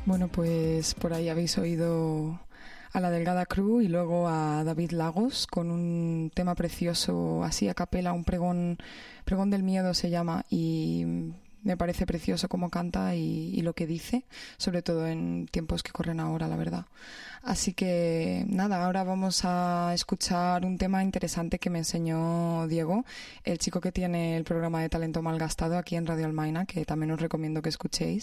Bueno, pues por ahí habéis oído a La Delgada Cruz y luego a David Lagos con un tema precioso así a capela, un pregón del miedo se llama, y me parece precioso cómo canta y lo que dice, sobre todo en tiempos que corren ahora, la verdad. Así que nada, ahora vamos a escuchar un tema interesante que me enseñó Diego, el chico que tiene el programa de Talento Malgastado aquí en Radio Almaina, que también os recomiendo que escuchéis.